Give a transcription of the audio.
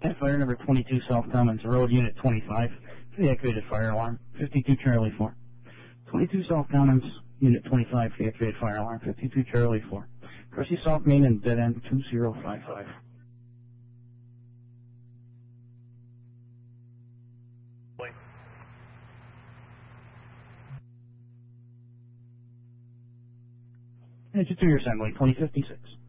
That fire number 22 South Commons Road, Unit 25, deactivated fire alarm, 52 Charlie 4. 22 South Commons, Unit 25, deactivated fire alarm, 52 Charlie 4. Cressy South Main and dead end 2055. Engine 2 your assembly, 2056.